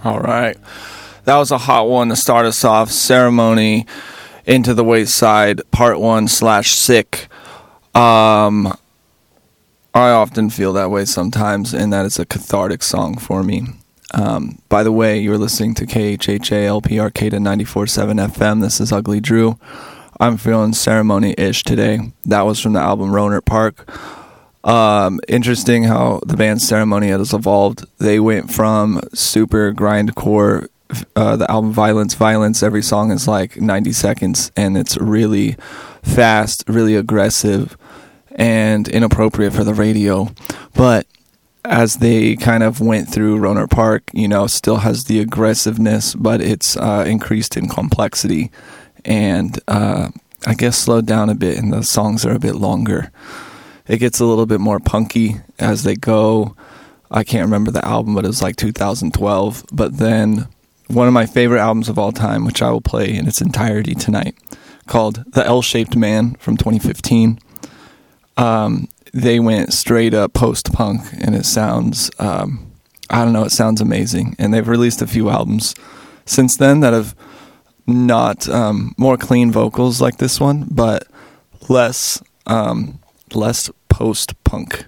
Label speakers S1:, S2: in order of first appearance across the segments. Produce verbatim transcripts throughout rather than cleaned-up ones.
S1: All right. That was a hot one to start us off. Ceremony, Into the Wayside, part one slash sick. Um, I often feel that way sometimes, and that is a cathartic song for me. Um, by the way, you're listening to K H H A L P Arcata ninety-four point seven F M. This is Ugly Drew. I'm feeling ceremony-ish today. That was from the album Rohnert Park. Um, interesting how the band Ceremony has evolved. They went from super grindcore, uh, the album Violence, Violence, every song is like ninety seconds, and it's really fast, really aggressive, and inappropriate for the radio. But as they kind of went through Rohnert Park, you know, still has the aggressiveness, but it's uh, increased in complexity, and uh, I guess slowed down a bit, and the songs are a bit longer. It gets a little bit more punky as they go. I can't remember the album, but it was like two thousand twelve. But then one of my favorite albums of all time, which I will play in its entirety tonight, called The L-Shaped Man from twenty fifteen. Um, they went straight up post-punk, and it sounds, um, I don't know, it sounds amazing. And they've released a few albums since then that have not um, more clean vocals like this one, but less... Um, less post-punk.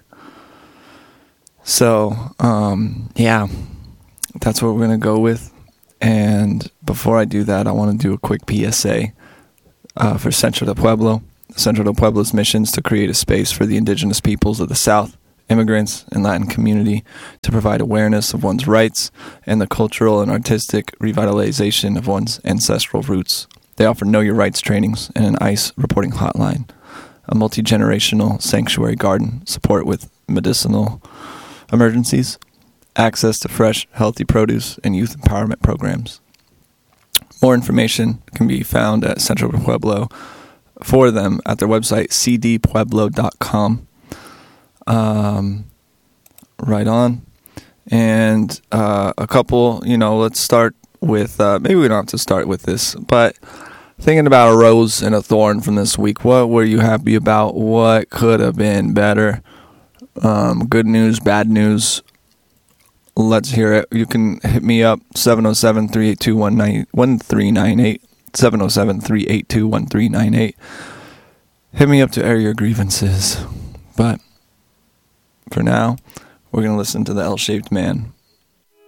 S1: So, um, yeah, that's what we're going to go with. And before I do that, I want to do a quick P S A uh, for Centro del Pueblo. Centro del Pueblo's mission is to create a space for the indigenous peoples of the South, immigrants, and Latin community to provide awareness of one's rights and the cultural and artistic revitalization of one's ancestral roots. They offer Know Your Rights trainings and an ICE reporting hotline, a multi-generational sanctuary garden, support with medicinal emergencies, access to fresh, healthy produce, and youth empowerment programs. More information can be found at Centro del Pueblo for them at their website, c d pueblo dot com. Um, right on. And uh, a couple, you know, let's start with, uh, maybe we don't have to start with this, but thinking about a rose and a thorn from this week, what were you happy about? What could have been better? Um, good news, bad news. Let's hear it. You can hit me up, seven oh seven, three eight two, one three nine eight, seven oh seven, three eight two, one three nine eight. Hit me up to air your grievances. But for now, we're going to listen to The L-Shaped Man